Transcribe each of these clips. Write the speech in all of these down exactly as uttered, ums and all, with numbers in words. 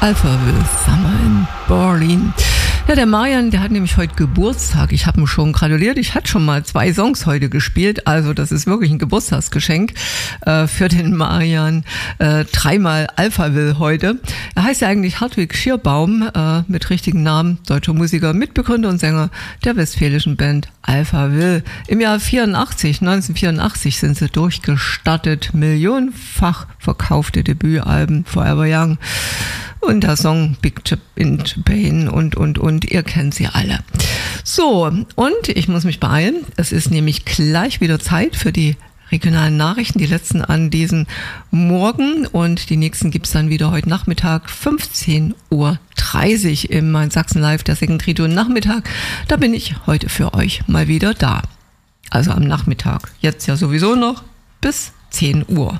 Alphaville, Summer in Berlin. Ja, der Marian, der hat nämlich heute Geburtstag. Ich habe ihm schon gratuliert. Ich hatte schon mal zwei Songs heute gespielt. Also das ist wirklich ein Geburtstagsgeschenk äh, für den Marian. Äh, dreimal Alphaville heute. Er heißt ja eigentlich Hartwig Schierbaum, äh, mit richtigen Namen. Deutscher Musiker, Mitbegründer und Sänger der westfälischen Band Alphaville. Im Jahr vierundachtzig, neunzehnhundertvierundachtzig sind sie durchgestartet. Millionenfach verkaufte Debütalben, Forever Young. Und der Song Big Chip in Japan und, und, und. Ihr kennt sie alle. So, und ich muss mich beeilen. Es ist nämlich gleich wieder Zeit für die regionalen Nachrichten. Die letzten an diesem Morgen. Und die nächsten gibt's dann wieder heute Nachmittag, fünfzehn Uhr dreißig im Mein Sachsen Live, der Second Trio Nachmittag. Da bin ich heute für euch mal wieder da. Also am Nachmittag. Jetzt ja sowieso noch bis zehn Uhr.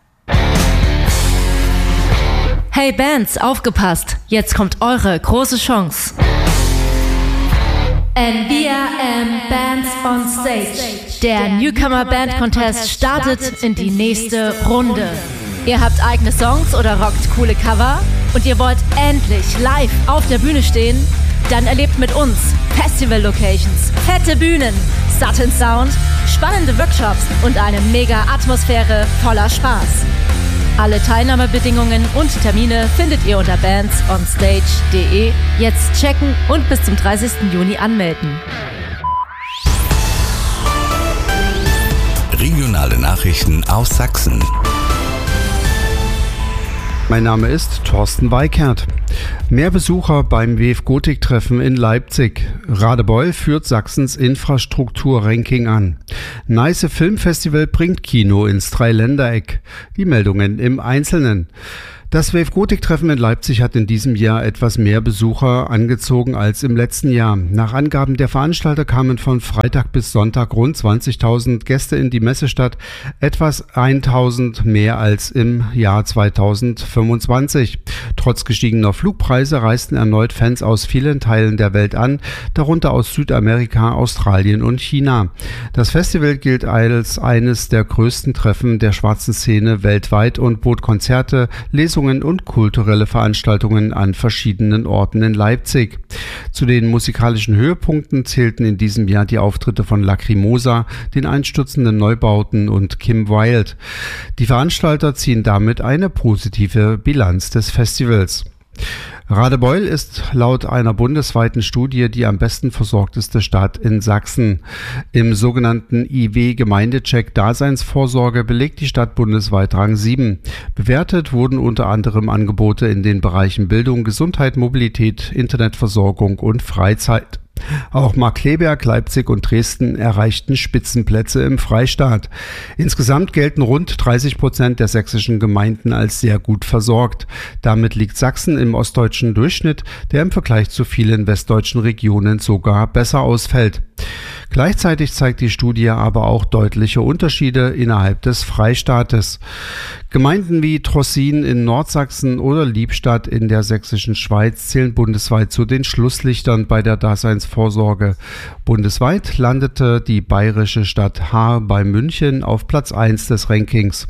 Hey Bands, aufgepasst! Jetzt kommt eure große Chance. N B R M Bands on Stage. Der Newcomer Band Contest startet in die nächste Runde. Ihr habt eigene Songs oder rockt coole Cover und ihr wollt endlich live auf der Bühne stehen? Dann erlebt mit uns Festival-Locations, fette Bühnen, satten Sound, spannende Workshops und eine mega Atmosphäre voller Spaß. Alle Teilnahmebedingungen und Termine findet ihr unter bands on stage punkt de. Jetzt checken und bis zum dreißigsten Juni anmelden. Regionale Nachrichten aus Sachsen. Mein Name ist Thorsten Weikert. Mehr Besucher beim W F Gotik-Treffen in Leipzig. Radebeul führt Sachsens Infrastruktur-Ranking an. Neiße Filmfestival bringt Kino ins Dreiländereck. Die Meldungen im Einzelnen. Das W F Gotik-Treffen in Leipzig hat in diesem Jahr etwas mehr Besucher angezogen als im letzten Jahr. Nach Angaben der Veranstalter kamen von Freitag bis Sonntag rund zwanzigtausend Gäste in die Messestadt, etwas eintausend mehr als im Jahr zweitausendfünfundzwanzig. Trotz gestiegener Flugpreise reisten erneut Fans aus vielen Teilen der Welt an, darunter aus Südamerika, Australien und China. Das Festival gilt als eines der größten Treffen der schwarzen Szene weltweit und bot Konzerte, Lesungen und kulturelle Veranstaltungen an verschiedenen Orten in Leipzig. Zu den musikalischen Höhepunkten zählten in diesem Jahr die Auftritte von Lacrimosa, den einstürzenden Neubauten und Kim Wilde. Die Veranstalter ziehen damit eine positive Bilanz des Festivals. Radebeul ist laut einer bundesweiten Studie die am besten versorgteste Stadt in Sachsen. Im sogenannten I W-Gemeindecheck Daseinsvorsorge belegt die Stadt bundesweit Rang sieben. Bewertet wurden unter anderem Angebote in den Bereichen Bildung, Gesundheit, Mobilität, Internetversorgung und Freizeit. Auch Markkleeberg, Leipzig und Dresden erreichten Spitzenplätze im Freistaat. Insgesamt gelten rund dreißig Prozent der sächsischen Gemeinden als sehr gut versorgt. Damit liegt Sachsen im ostdeutschen Durchschnitt, der im Vergleich zu vielen westdeutschen Regionen sogar besser ausfällt. Gleichzeitig zeigt die Studie aber auch deutliche Unterschiede innerhalb des Freistaates. Gemeinden wie Trossin in Nordsachsen oder Liebstadt in der sächsischen Schweiz zählen bundesweit zu den Schlusslichtern bei der Daseinsvorsorge. Bundesweit landete die bayerische Stadt Haar bei München auf Platz eins des Rankings.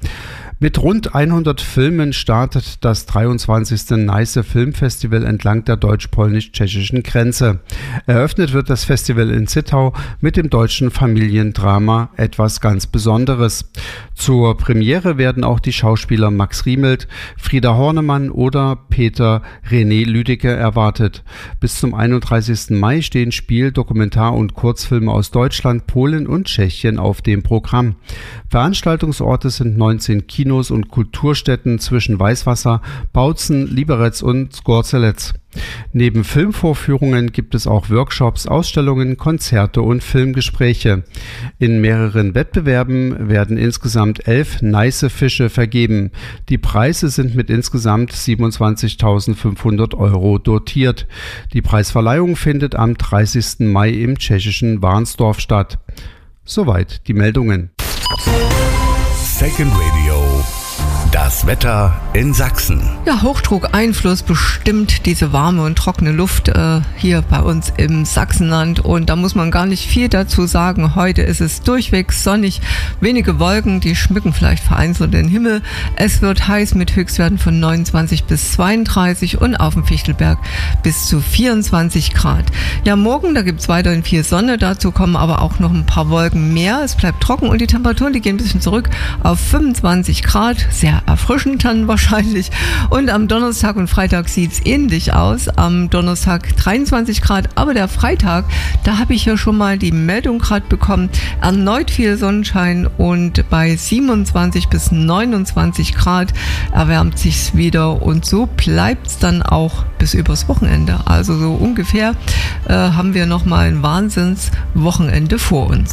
Mit rund hundert Filmen startet das dreiundzwanzigste Neiße Filmfestival entlang der deutsch-polnisch-tschechischen Grenze. Eröffnet wird das Festival in Zittau mit dem deutschen Familiendrama Etwas ganz Besonderes. Zur Premiere werden auch die Schauspieler Max Riemelt, Frieda Hornemann oder Peter René Lüdecke erwartet. Bis zum einunddreißigsten Mai stehen Spiel-, Dokumentar- und Kurzfilme aus Deutschland, Polen und Tschechien auf dem Programm. Veranstaltungsorte sind neunzehn Kinos und Kulturstätten zwischen Weißwasser, Bautzen, Liberec und Zgorzelec. Neben Filmvorführungen gibt es auch Workshops, Ausstellungen, Konzerte und Filmgespräche. In mehreren Wettbewerben werden insgesamt elf Neiße Fische vergeben. Die Preise sind mit insgesamt siebenundzwanzigtausendfünfhundert Euro dotiert. Die Preisverleihung findet am dreißigsten Mai im tschechischen Warnsdorf statt. Soweit die Meldungen. Second Radio, das Das Wetter in Sachsen. Ja, Hochdruckeinfluss bestimmt diese warme und trockene Luft äh, hier bei uns im Sachsenland. Und da muss man gar nicht viel dazu sagen. Heute ist es durchweg sonnig, wenige Wolken, die schmücken vielleicht vereinzelt den Himmel. Es wird heiß mit Höchstwerten von neunundzwanzig bis zweiunddreißig und auf dem Fichtelberg bis zu vierundzwanzig Grad. Ja, morgen, da gibt es weiterhin viel Sonne, dazu kommen aber auch noch ein paar Wolken mehr. Es bleibt trocken und die Temperaturen, die gehen ein bisschen zurück auf fünfundzwanzig Grad. Sehr erfrischend dann wahrscheinlich. Und am Donnerstag und Freitag sieht es ähnlich aus. Am Donnerstag dreiundzwanzig Grad, aber der Freitag, da habe ich hier schon mal die Meldung gerade bekommen, erneut viel Sonnenschein und bei siebenundzwanzig bis neunundzwanzig Grad erwärmt sich's wieder und so bleibt es dann auch bis übers Wochenende. Also so ungefähr äh, haben wir nochmal ein Wahnsinnswochenende vor uns.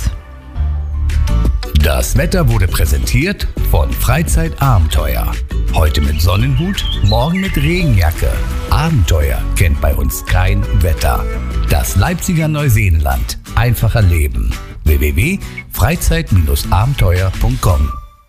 Das Wetter wurde präsentiert von Freizeitabenteuer. Heute mit Sonnenhut, morgen mit Regenjacke. Abenteuer kennt bei uns kein Wetter. Das Leipziger Neuseenland. Einfach erleben. w w w punkt freizeit abenteuer punkt com.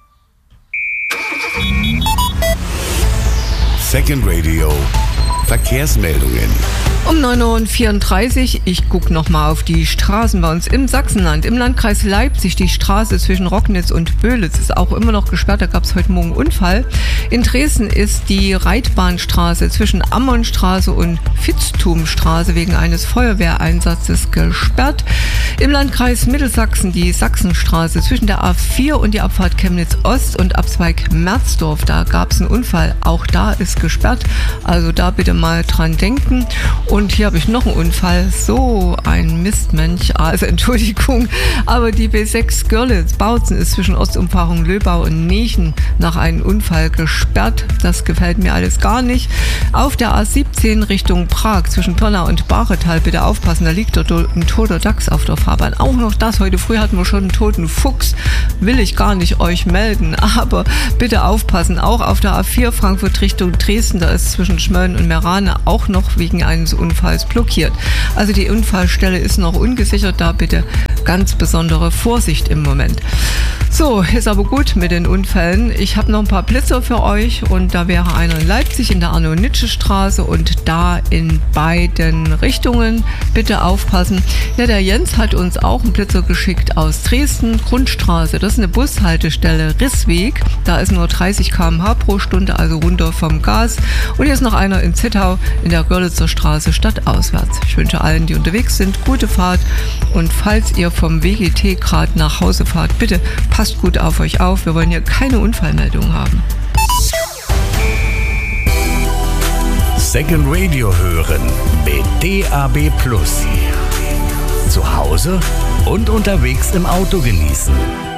Second Radio. Verkehrsmeldungen. Um neun Uhr vierunddreißig, ich gucke nochmal auf die Straßen bei uns im Sachsenland. Im Landkreis Leipzig, die Straße zwischen Rocknitz und Böhlitz ist auch immer noch gesperrt, da gab es heute Morgen einen Unfall. In Dresden ist die Reitbahnstraße zwischen Ammonstraße und Vitzthumstraße wegen eines Feuerwehreinsatzes gesperrt. Im Landkreis Mittelsachsen die Sachsenstraße zwischen der A vier und die Abfahrt Chemnitz Ost und Abzweig Merzdorf, da gab es einen Unfall, auch da ist gesperrt, also da bitte mal dran denken. Und hier habe ich noch einen Unfall. So ein Mistmensch. Also Entschuldigung. Aber die B sechs Görlitz-Bautzen ist zwischen Ostumfahrung Löbau und Nechen nach einem Unfall gesperrt. Das gefällt mir alles gar nicht. Auf der A siebzehn Richtung Prag zwischen Pirna und Baretal bitte aufpassen. Da liegt dort ein toter Dachs auf der Fahrbahn. Auch noch das. Heute früh hatten wir schon einen toten Fuchs. Will ich gar nicht euch melden. Aber bitte aufpassen. Auch auf der A vier Frankfurt Richtung Dresden. Da ist zwischen Schmölln und Merane auch noch wegen eines Unfalls blockiert. Also die Unfallstelle ist noch ungesichert, da bitte ganz besondere Vorsicht im Moment. So, ist aber gut mit den Unfällen. Ich habe noch ein paar Blitzer für euch und da wäre einer in Leipzig in der Arno-Nitsche-Straße und da in beiden Richtungen. Bitte aufpassen. Ja, der Jens hat uns auch einen Blitzer geschickt aus Dresden, Grundstraße. Das ist eine Bushaltestelle, Rissweg. Da ist nur dreißig Kilometer pro Stunde pro Stunde, also runter vom Gas. Und hier ist noch einer in Zittau in der Görlitzer Straße stadtauswärts. Ich wünsche allen, die unterwegs sind, gute Fahrt und falls ihr vom W G T gerade nach Hause fahrt, bitte passt gut auf euch auf. Wir wollen hier keine Unfallmeldungen haben. Second Radio hören mit D A B Plus. Zu Hause und unterwegs im Auto genießen.